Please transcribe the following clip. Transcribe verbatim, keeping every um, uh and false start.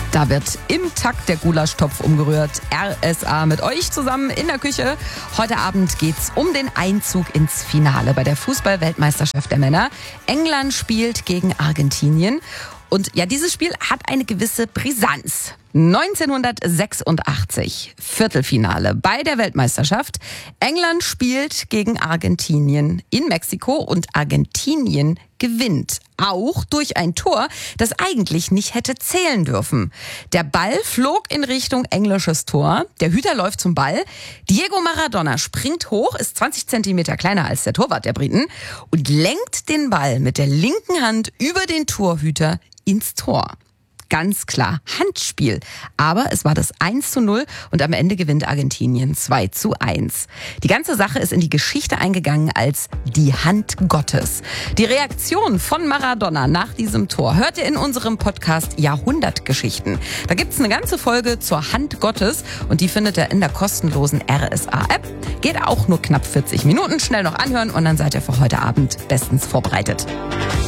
Da wird im Takt der Gulaschtopf umgerührt. R S A mit euch zusammen in der Küche. Heute Abend geht's um den Einzug ins Finale bei der Fußball-Weltmeisterschaft der Männer. England spielt gegen Argentinien. Und ja, dieses Spiel hat eine gewisse Brisanz. neunzehnhundertsechsundachtzig, Viertelfinale bei der Weltmeisterschaft. England spielt gegen Argentinien in Mexiko und Argentinien gewinnt. Auch durch ein Tor, das eigentlich nicht hätte zählen dürfen. Der Ball flog in Richtung englisches Tor. Der Hüter läuft zum Ball. Diego Maradona springt hoch, ist zwanzig Zentimeter kleiner als der Torwart der Briten und lenkt den Ball mit der linken Hand über den Torhüter ins Tor. Ganz klar Handspiel. Aber es war das eins zu null und am Ende gewinnt Argentinien zwei zu eins. Die ganze Sache ist in die Geschichte eingegangen als die Hand Gottes. Die Reaktion von Maradona nach diesem Tor hört ihr in unserem Podcast Jahrhundertgeschichten. Da gibt's eine ganze Folge zur Hand Gottes und die findet ihr in der kostenlosen R S A-App. Geht auch nur knapp vierzig Minuten, schnell noch anhören und dann seid ihr für heute Abend bestens vorbereitet.